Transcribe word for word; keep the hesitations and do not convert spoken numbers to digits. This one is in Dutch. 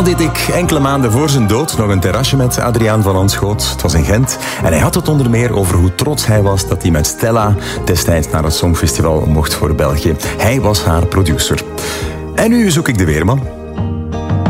Deed ik enkele maanden voor zijn dood nog een terrasje met Adriaan van Anschoot. Het was in Gent. En hij had het onder meer over hoe trots hij was dat hij met Stella destijds naar het Songfestival mocht voor België. Hij was haar producer. En nu zoek ik de weerman.